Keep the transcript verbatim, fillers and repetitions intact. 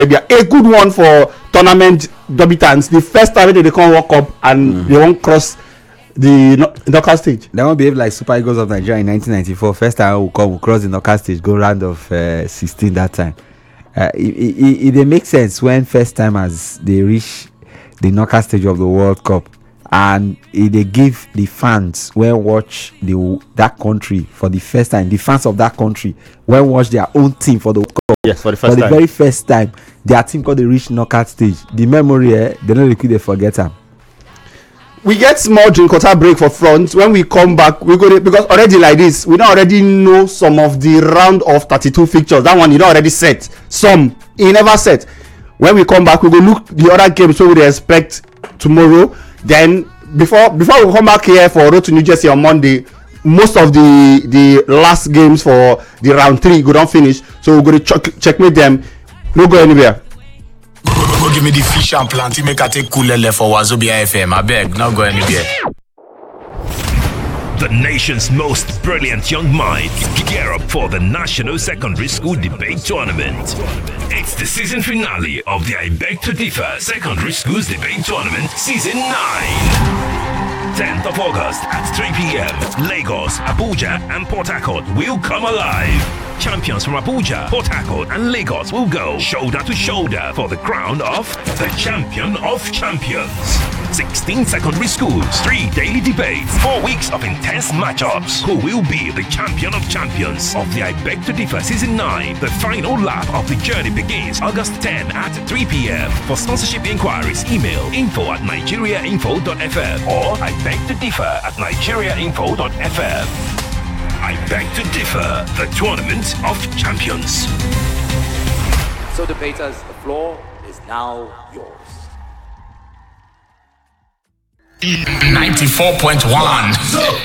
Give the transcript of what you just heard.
Arabia. A good one for tournament debutants. The first time they come World Cup and mm-hmm. they won't cross the knockout stage. They won't behave like Super Eagles of Nigeria in nineteen ninety-four. First time we come, we cross the knockout stage, go round of uh, sixteen that time. Uh, it, it, it, it makes sense when first timers they reach the knockout stage of the World Cup, and it, they give the fans when watch the that country for the first time. The fans of that country when watch their own team for the World Cup. Yes, for the first for time. the very first time, their team got the reach knockout stage. The memory, eh, they don't really they forget them. We get small drink water break for front. When we come back, we go to, because already like this, we don't already know some of the round of thirty-two fixtures. That one you don't already set. Some he never set. When we come back, we go look the other games so we expect tomorrow. Then before before we come back here for Road to New Jersey on Monday, most of the the last games for the round three go don't finish. So we're going to check checkmate them. No go anywhere. Go give me the fish and plenty, make I take Kulele for Wazobia F M. I beg, not go anywhere. The nation's most brilliant young minds gear up for the National Secondary School Debate Tournament. It's the season finale of the I Beg to Differ Secondary Schools Debate Tournament Season nine. tenth of August at three p.m. Lagos, Abuja and Port Harcourt will come alive. Champions from Abuja, Port Harcourt and Lagos will go shoulder to shoulder for the crown of the Champion of Champions. sixteen secondary schools, three daily debates, four weeks of intense matchups. Who will be the Champion of Champions of the I Beg to Differ Season nine? The final lap of the journey begins August tenth at three p.m. For sponsorship inquiries, email info at nigeriainfo dot f m or I beg to differ at nigeriainfo dot f m. I Beg to Differ, the Tournament of Champions. So debaters, the floor is now yours. ninety-four point one